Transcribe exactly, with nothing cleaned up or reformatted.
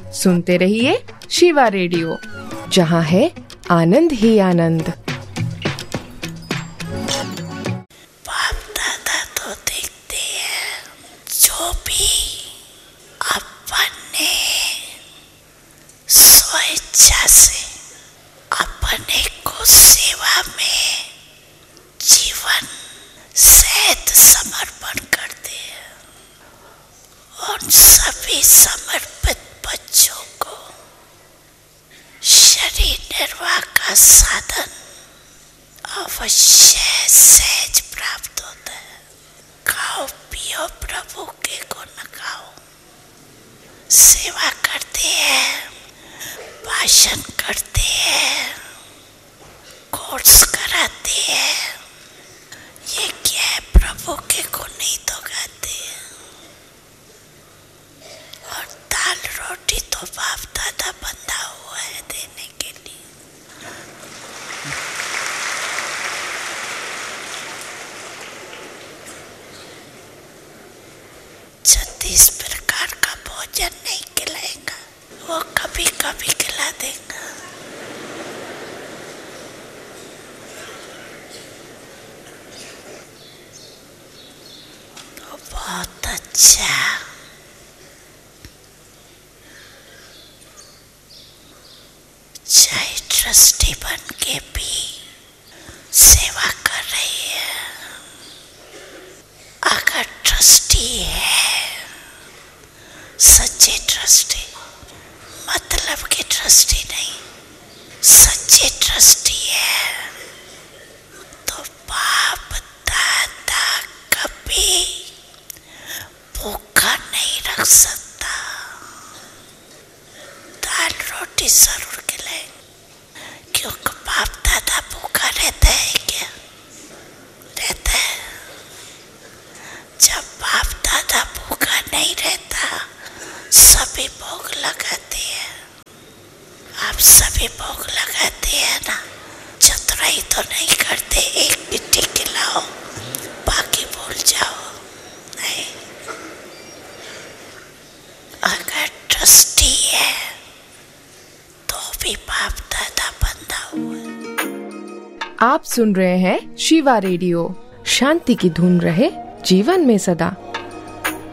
सुनते रहिए शिवा रेडियो, जहाँ है आनंद ही आनंद। बाप दादा तो देखते हैं, जो भी अपन ने स्वेच्छा से अपने को सेवा में जीवन सहित समर्पण करते हैं। उन सभी समर्पित बच्चों को शरीर निर्वाह का साधन अवश्य सहज प्राप्त होता है। खाओ पियो प्रभु के गुण गाओ। सेवा करते हैं, भाषण करते हैं, कोर्स कराते हैं, ये क्या है, प्रभु के गुण ही तो गाते हैं। और दाल रोटी तो बाप दादा बंधा हुआ है देने के लिए। छत्तीस प्रकार का भोजन नहीं खिलाएगा, वो कभी कभी खिला देगा। तो बहुत अच्छा। चाहे ट्रस्टी बन के भी सेवा कर रही है, अगर ट्रस्टी है, सच्चे ट्रस्टी, मतलब कि ट्रस्टी नहीं, सच्चे ट्रस्टी है, तो बाप दादा कभी भूखा नहीं रख सकता। दाल रोटी जरूर खिलाए, क्योंकि बाप दादा भूखा रहता है क्या? रहता है। जब बाप दादा भूखा नहीं रहता, सभी भोग लगाते हैं। आप सभी भोग लगाते हैं ना, चतुराई तो नहीं करते, एक पिट्ठी खिलाओ बाकी भूल जाओ। नहीं, अगर ट्रस्टी है तो भी बाप दादा बंधा हुआ है। आप सुन रहे हैं शिवा रेडियो। शांति की धुन रहे जीवन में सदा।